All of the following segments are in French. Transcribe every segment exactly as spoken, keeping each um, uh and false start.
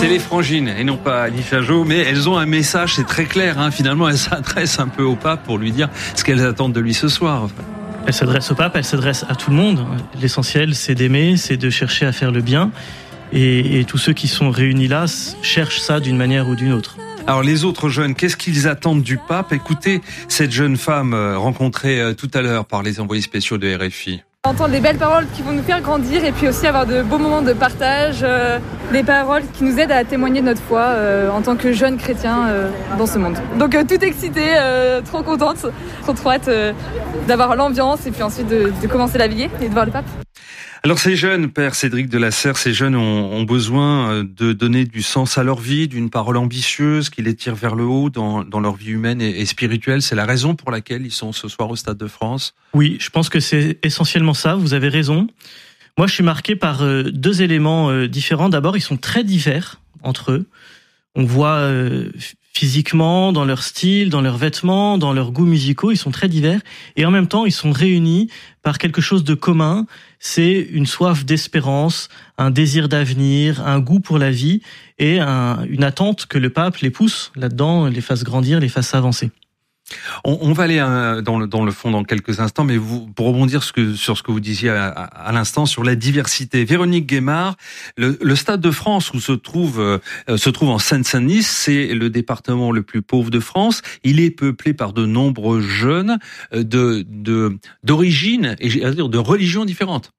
C'est les Frangines et non pas Annie Chajot, mais elles ont un message, c'est très clair. Hein. Finalement, elles s'adressent un peu au pape pour lui dire ce qu'elles attendent de lui ce soir. Elles s'adressent au pape, elles s'adressent à tout le monde. L'essentiel, c'est d'aimer, c'est de chercher à faire le bien. Et, et tous ceux qui sont réunis là cherchent ça d'une manière ou d'une autre. Alors les autres jeunes, qu'est-ce qu'ils attendent du pape ? Écoutez cette jeune femme rencontrée tout à l'heure par les envoyés spéciaux de R F I. Entendre les belles paroles qui vont nous faire grandir et puis aussi avoir de beaux moments de partage, euh, des paroles qui nous aident à témoigner de notre foi euh, en tant que jeunes chrétiens euh, dans ce monde. Donc euh, tout excitée, euh, trop contente, trop trop hâte euh, d'avoir l'ambiance et puis ensuite de, de commencer la veillée et de voir le pape. Alors ces jeunes, Père Cédric de la Serre, ces jeunes ont, ont besoin de donner du sens à leur vie, d'une parole ambitieuse qui les tire vers le haut dans, dans leur vie humaine et, et spirituelle. C'est la raison pour laquelle ils sont ce soir au Stade de France. Oui, je pense que c'est essentiellement ça, vous avez raison. Moi, je suis marqué par deux éléments différents. D'abord, ils sont très divers entre eux. On voit euh, physiquement, dans leur style, dans leurs vêtements, dans leurs goûts musicaux, ils sont très divers. Et en même temps, ils sont réunis par quelque chose de commun. C'est une soif d'espérance, un désir d'avenir, un goût pour la vie et un, une attente que le pape les pousse là-dedans, les fasse grandir, les fasse avancer. On, on va aller dans le, dans le fond dans quelques instants, mais vous, pour rebondir ce que, sur ce que vous disiez à, à, à l'instant sur la diversité. Véronique Guémard, le, le Stade de France où se trouve, euh, se trouve en Seine-Saint-Denis, c'est le département le plus pauvre de France. Il est peuplé par de nombreux jeunes de, de, d'origine et de religions différentes.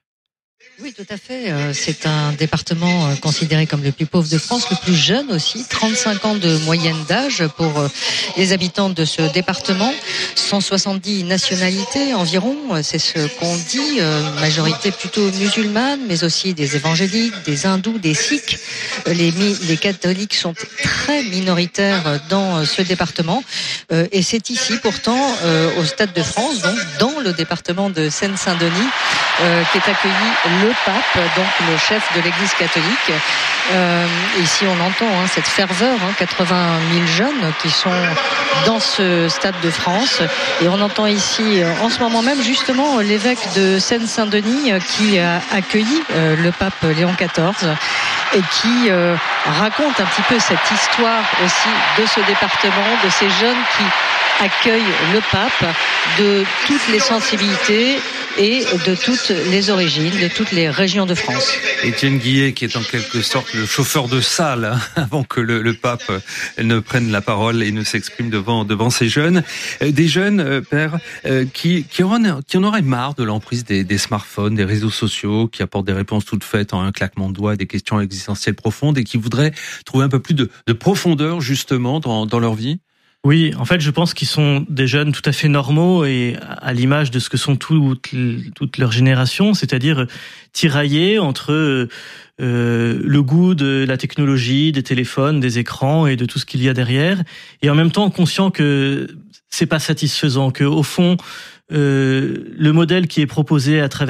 Oui, tout à fait. C'est un département considéré comme le plus pauvre de France, le plus jeune aussi, trente-cinq ans de moyenne d'âge pour les habitants de ce département, cent soixante-dix nationalités environ, c'est ce qu'on dit, majorité plutôt musulmane, mais aussi des évangéliques, des hindous, des sikhs. Les, les catholiques sont très minoritaires dans ce département et c'est ici pourtant, au Stade de France, donc dans le département de Seine-Saint-Denis, qui est accueilli le pape, donc le chef de l'Église catholique. Euh, ici, on entend hein, cette ferveur, hein, quatre-vingt mille jeunes qui sont dans ce Stade de France. Et on entend ici, en ce moment même, justement, l'évêque de Seine-Saint-Denis qui a accueilli euh, le pape Léon quatorze et qui euh, raconte un petit peu cette histoire aussi de ce département, de ces jeunes qui accueillent le pape, de toutes les sensibilités et de toutes les origines, de toutes les régions de France. Étienne Guillet, qui est en quelque sorte le chauffeur de salle, hein, avant que le, le pape ne prenne la parole et ne s'exprime devant, devant ces jeunes. Des jeunes, euh, Père, euh, qui, qui, en, qui en auraient marre de l'emprise des, des smartphones, des réseaux sociaux, qui apportent des réponses toutes faites en un claquement de doigts à des questions existentielles profondes et qui voudraient trouver un peu plus de, de profondeur, justement, dans, dans leur vie. Oui, en fait, je pense qu'ils sont des jeunes tout à fait normaux et à l'image de ce que sont toutes, toutes leurs générations, c'est-à-dire tiraillés entre euh, le goût de la technologie, des téléphones, des écrans et de tout ce qu'il y a derrière, et en même temps conscients que c'est pas satisfaisant, que au fond, euh, le modèle qui est proposé à travers